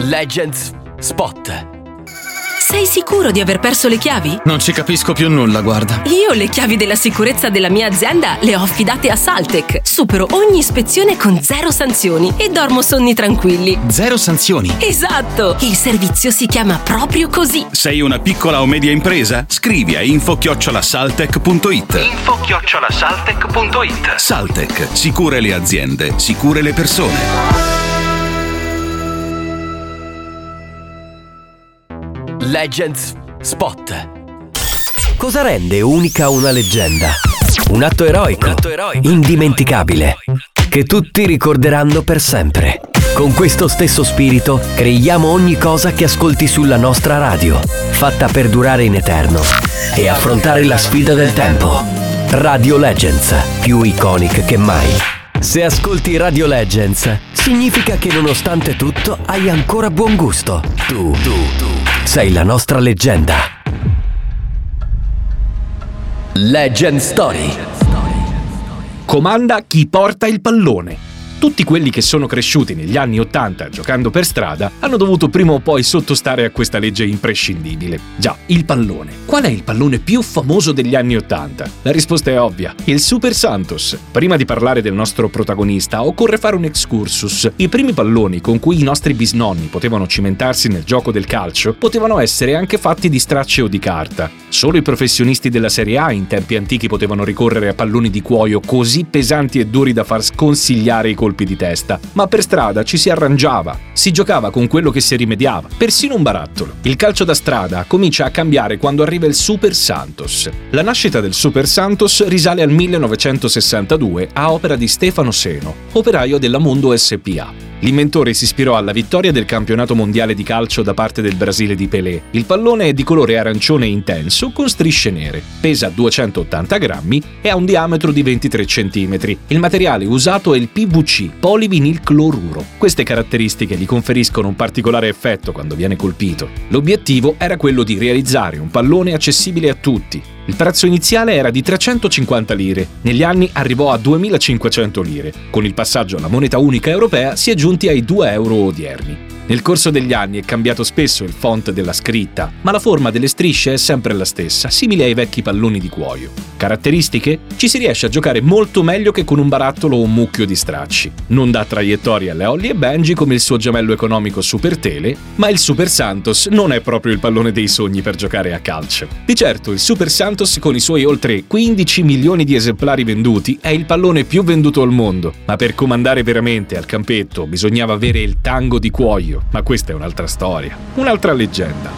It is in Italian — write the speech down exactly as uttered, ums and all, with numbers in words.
Legends Spot. Sei sicuro di aver perso le chiavi? Non ci capisco più nulla, guarda. Io le chiavi della sicurezza della mia azienda le ho affidate a Saltec. Supero ogni ispezione con zero sanzioni e dormo sonni tranquilli. Zero sanzioni? Esatto! Il servizio si chiama proprio così. Sei una piccola o media impresa? Scrivi a info chiocciola saltec punto it. info chiocciola saltec punto it. Saltec, sicure le aziende, sicure le persone. Legends Spot. Cosa rende unica una leggenda? Un atto eroico, Un atto eroico. indimenticabile, che tutti ricorderanno per sempre. Con questo stesso spirito creiamo ogni cosa che ascolti sulla nostra radio, fatta per durare in eterno e affrontare la sfida del tempo. Radio Legends, più iconic che mai. Se ascolti Radio Legends, significa che nonostante tutto hai ancora buon gusto. Tu, tu, tu sei la nostra leggenda. Legend Story. Comanda chi porta il pallone. Tutti quelli che sono cresciuti negli anni ottanta giocando per strada hanno dovuto prima o poi sottostare a questa legge imprescindibile. Già, il pallone. Qual è il pallone più famoso degli anni ottanta? La risposta è ovvia: il Super Santos. Prima di parlare del nostro protagonista, occorre fare un excursus. I primi palloni con cui i nostri bisnonni potevano cimentarsi nel gioco del calcio potevano essere anche fatti di stracce o di carta. Solo i professionisti della Serie A in tempi antichi potevano ricorrere a palloni di cuoio così pesanti e duri da far sconsigliare i colpi di testa, ma per strada ci si arrangiava, si giocava con quello che si rimediava, persino un barattolo. Il calcio da strada comincia a cambiare quando arriva il Super Santos. La nascita del Super Santos risale al millenovecentosessantadue a opera di Stefano Seno, operaio della Mondo S P A. L'inventore si ispirò alla vittoria del campionato mondiale di calcio da parte del Brasile di Pelé. Il pallone è di colore arancione intenso con strisce nere, pesa duecentottanta grammi e ha un diametro di ventitré centimetri. Il materiale usato è il P V C, polivinilcloruro. Queste caratteristiche gli conferiscono un particolare effetto quando viene colpito. L'obiettivo era quello di realizzare un pallone accessibile a tutti. Il prezzo iniziale era di trecentocinquanta lire, negli anni arrivò a duemilacinquecento lire. Con il passaggio alla moneta unica europea si è giunti ai due euro odierni. Nel corso degli anni è cambiato spesso il font della scritta, ma la forma delle strisce è sempre la stessa, simile ai vecchi palloni di cuoio. Caratteristiche? Ci si riesce a giocare molto meglio che con un barattolo o un mucchio di stracci. Non dà traiettorie alle Holly e Benji come il suo gemello economico Super Tele, ma il Super Santos non è proprio il pallone dei sogni per giocare a calcio. Di certo, il Super Santos, con i suoi oltre quindici milioni di esemplari venduti, è il pallone più venduto al mondo, ma per comandare veramente al campetto bisognava avere il tango di cuoio. Ma questa è un'altra storia, un'altra leggenda.